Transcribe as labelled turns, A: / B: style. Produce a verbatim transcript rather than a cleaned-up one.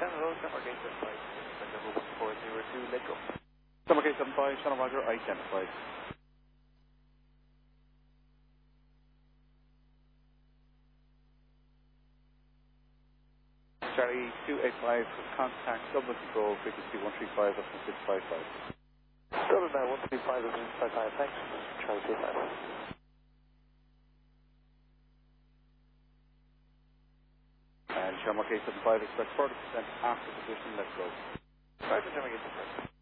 A: percent, hello, Denmark eight seven five, number one four zero two, let go.
B: Denmark eight seven five, Channel Roger, identified. Charlie two eight five, contact Dublin Control, frequency one three five, up to six five five.
A: Dublin uh, one three five, up to six five five, thanks. Charlie two five.
B: And Denmark eight seven five, expect forty percent after position, let's go.
A: Roger, Denmark eight seven five.